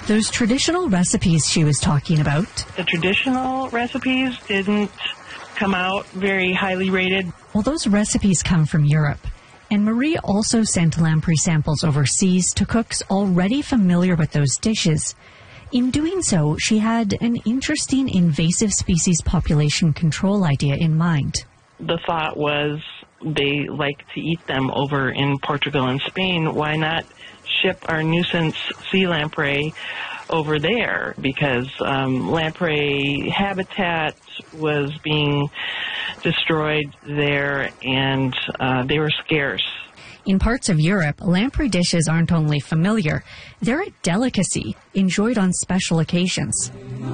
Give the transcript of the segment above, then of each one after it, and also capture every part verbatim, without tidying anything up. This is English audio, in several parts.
Those traditional recipes she was talking about. The traditional recipes didn't come out very highly rated. Well, those recipes come from Europe. And Marie also sent lamprey samples overseas to cooks already familiar with those dishes. In doing so, she had an interesting invasive species population control idea in mind. The thought was they like to eat them over in Portugal and Spain. Why not ship our nuisance sea lamprey over there? Because um, lamprey habitat was being destroyed there, and uh, they were scarce. In parts of Europe, lamprey dishes aren't only familiar, they're a delicacy enjoyed on special occasions.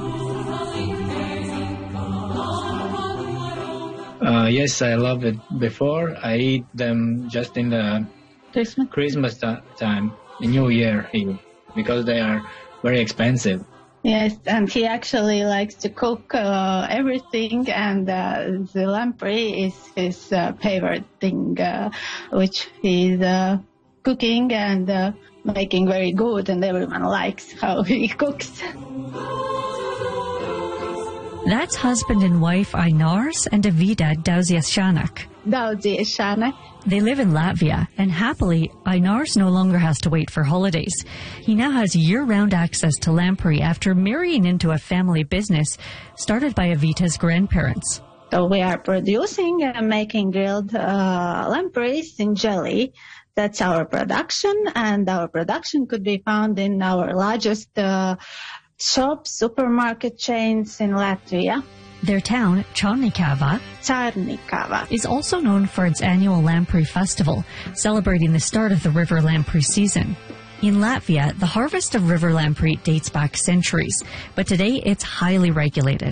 Uh, yes, I love it. Before, I eat them just in the Christmas, Christmas time, the New Year Eve, because they are very expensive. Yes, and he actually likes to cook uh, everything, and uh, the lamprey is his uh, favorite thing, uh, which he's uh, cooking and uh, making very good, and everyone likes how he cooks. That's husband and wife Ainars and Davida Dauziashanak. Dauziashanak. They live in Latvia, and happily, Ainars no longer has to wait for holidays. He now has year-round access to lamprey after marrying into a family business started by Evita's grandparents. So we are producing and making grilled uh, lampreys in jelly. That's our production, and our production could be found in our largest uh, shops, supermarket chains in Latvia. Their town, Charnikava, Charnikava, is also known for its annual Lamprey Festival, celebrating the start of the river lamprey season. In Latvia, the harvest of river lamprey dates back centuries, but today it's highly regulated.